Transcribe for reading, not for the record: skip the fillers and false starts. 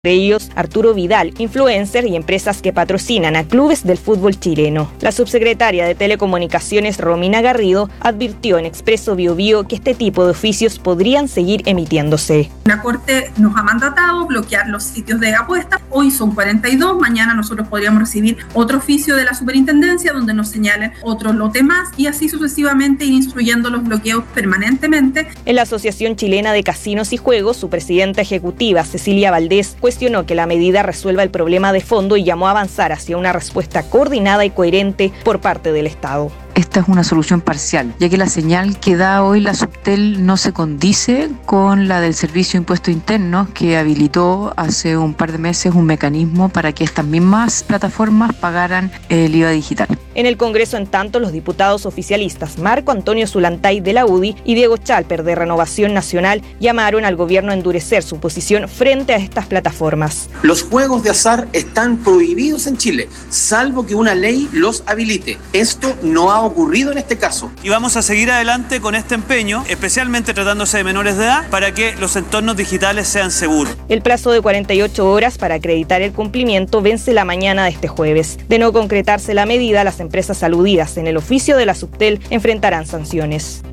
Entre ellos, Arturo Vidal, influencer y empresas que patrocinan a clubes del fútbol chileno. La subsecretaria de Telecomunicaciones, Romina Garrido, advirtió en Expreso Biobío que este tipo de oficios podrían seguir emitiéndose. La Corte nos ha mandatado bloquear los sitios de apuestas. Hoy son 42, mañana nosotros podríamos recibir otro oficio de la Superintendencia donde nos señalen otro lote más y así sucesivamente ir instruyendo los bloqueos permanentemente. En la Asociación Chilena de Casinos y Juegos, su presidenta ejecutiva, Cecilia Valdés, cuestionó que la medida resuelva el problema de fondo y llamó a avanzar hacia una respuesta coordinada y coherente por parte del Estado. Esta es una solución parcial, ya que la señal que da hoy la Subtel no se condice con la del Servicio de Impuestos Internos, que habilitó hace un par de meses un mecanismo para que estas mismas plataformas pagaran el IVA digital. En el Congreso, en tanto, los diputados oficialistas Marco Antonio Zulantay de la UDI y Diego Chalper de Renovación Nacional llamaron al gobierno a endurecer su posición frente a estas plataformas. Los juegos de azar están prohibidos en Chile, salvo que una ley los habilite. Esto no ha ocurrido en este caso. Y vamos a seguir adelante con este empeño, especialmente tratándose de menores de edad, para que los entornos digitales sean seguros. El plazo de 48 horas para acreditar el cumplimiento vence la mañana de este jueves. De no concretarse la medida, las empresas aludidas en el oficio de la Subtel enfrentarán sanciones.